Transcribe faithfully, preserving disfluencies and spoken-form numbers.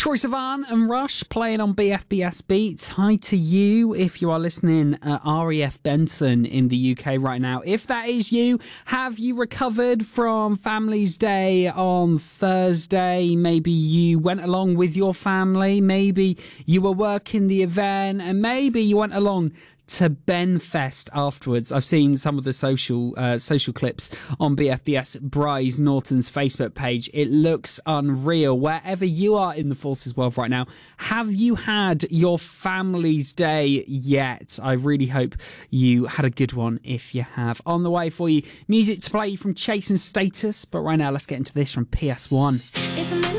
Troye Sivan and Rush playing on B F B S Beats. Hi to you if you are listening at R E F Benson in the U K right now. If that is you, have you recovered from Family's Day on Thursday? Maybe you went along with your family. Maybe you were working the event and maybe you went along to Benfest afterwards. I've seen some of the social uh, social clips on B F B S Bryce Norton's Facebook page. It looks unreal. Wherever you are in the Forces world right now, have you had your Family's Day yet? I really hope you had a good one if you have. On the way for you, music to play from Chase and Status, but right now let's get into this from P S one. It's a